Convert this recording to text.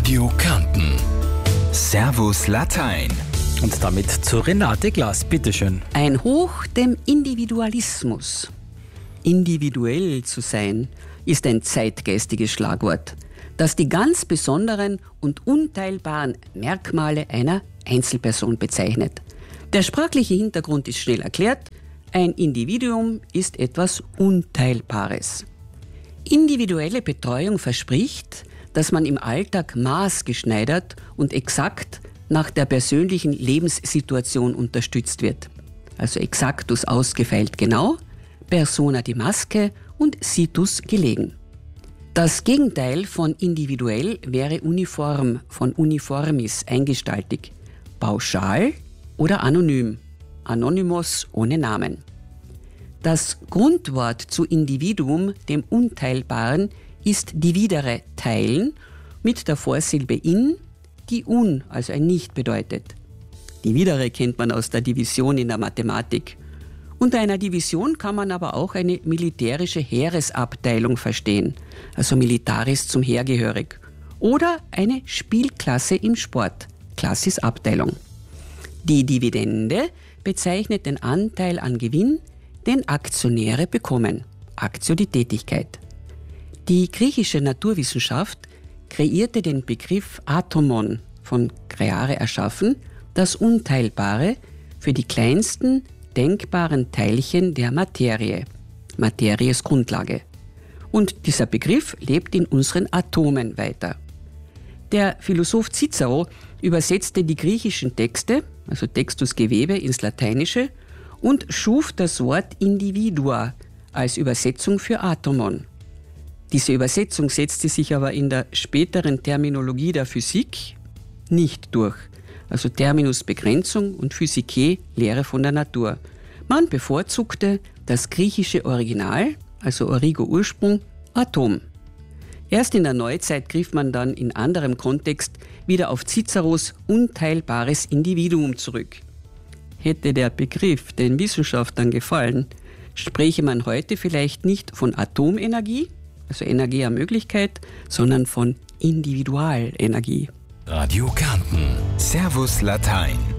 Radio Kärnten. Servus Latein. Und damit zu Renate Glas, bitteschön. Ein Hoch dem Individualismus. Individuell zu sein ist ein zeitgeistiges Schlagwort, das die ganz besonderen und unteilbaren Merkmale einer Einzelperson bezeichnet. Der sprachliche Hintergrund ist schnell erklärt. Ein Individuum ist etwas Unteilbares. Individuelle Betreuung verspricht, dass man im Alltag maßgeschneidert und exakt nach der persönlichen Lebenssituation unterstützt wird. Also exactus ausgefeilt genau, persona die Maske und situs gelegen. Das Gegenteil von individuell wäre uniform, von uniformis eingestaltig, pauschal oder anonym, anonymous ohne Namen. Das Grundwort zu Individuum, dem Unteilbaren, ist dividere, teilen, mit der Vorsilbe in, die un, also ein nicht bedeutet. Dividere kennt man aus der Division in der Mathematik. Unter einer Division kann man aber auch eine militärische Heeresabteilung verstehen, also militaris zum Heer gehörig. Oder eine Spielklasse im Sport, Classis Abteilung. Die Dividende bezeichnet den Anteil an Gewinn, den Aktionäre bekommen, Aktio die Tätigkeit. Die griechische Naturwissenschaft kreierte den Begriff Atomon, von creare erschaffen, das Unteilbare für die kleinsten denkbaren Teilchen der Materie. Materie ist Grundlage. Und dieser Begriff lebt in unseren Atomen weiter. Der Philosoph Cicero übersetzte die griechischen Texte, also Textus Gewebe, ins Lateinische und schuf das Wort Individua als Übersetzung für Atomon. Diese Übersetzung setzte sich aber in der späteren Terminologie der Physik nicht durch. Also Terminus Begrenzung und Physike Lehre von der Natur. Man bevorzugte das griechische Original, also Origo Ursprung, Atom. Erst in der Neuzeit griff man dann in anderem Kontext wieder auf Ciceros unteilbares Individuum zurück. Hätte der Begriff den Wissenschaftlern gefallen, spräche man heute vielleicht nicht von Atomenergie, also Energie der Möglichkeit, sondern von Individualenergie. Radio Kärnten. Servus Latein.